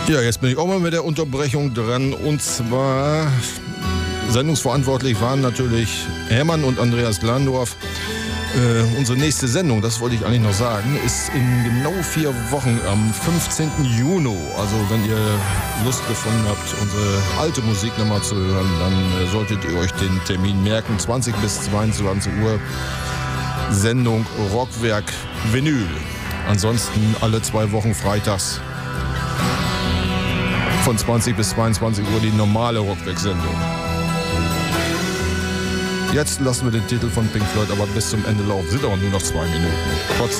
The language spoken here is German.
Ja, jetzt bin ich auch mal mit der Unterbrechung dran. Und zwar sendungsverantwortlich waren natürlich Hermann und Andreas Glandorf. Unsere nächste Sendung, das wollte ich eigentlich noch sagen, ist in genau 4 Wochen am 15. Juni. Also wenn ihr Lust gefunden habt, unsere alte Musik nochmal zu hören, dann solltet ihr euch den Termin merken. 20 bis 22 Uhr Sendung Rockwerk Vinyl. Ansonsten alle 2 Wochen freitags von 20 bis 22 Uhr die normale Rockwerk-Sendung. Jetzt lassen wir den Titel von Pink Floyd aber bis zum Ende laufen. Sind aber nur noch 2 Minuten. Trotzdem.